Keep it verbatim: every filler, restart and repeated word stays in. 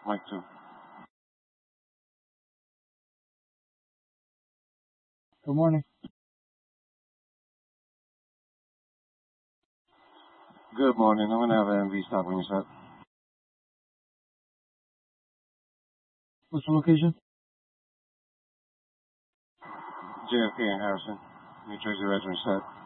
Mike two. Good morning. Good morning. I'm gonna have an M V stop when you set. What's the location? J F K and Harrison, New Jersey Regiment set.